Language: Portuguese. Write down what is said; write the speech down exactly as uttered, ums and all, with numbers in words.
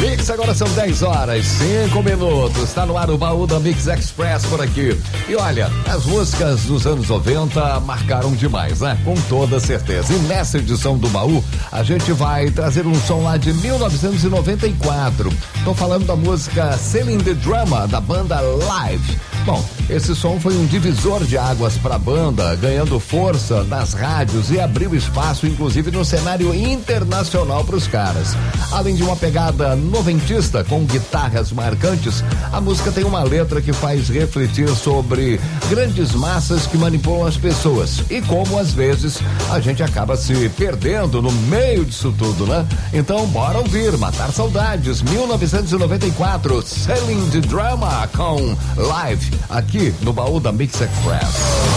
Mix, agora são dez horas, cinco minutos. Está no ar o baú da Mix Express por aqui. E olha, as músicas dos anos noventa marcaram demais, né? Com toda certeza. E nessa edição do baú, a gente vai trazer um som lá de mil novecentos e noventa e quatro. Tô falando da música Selling the Drama, da banda Live. Bom, esse som foi um divisor de águas para a banda, ganhando força nas rádios e abriu espaço, inclusive, no cenário internacional para os caras. Além de uma pegada noventista com guitarras marcantes, a música tem uma letra que faz refletir sobre grandes massas que manipulam as pessoas e como, às vezes, a gente acaba se perdendo no meio disso tudo, né? Então, bora ouvir Matar Saudades, mil novecentos e noventa e quatro, Selling the Drama com Live, aqui no baú da Mix Express.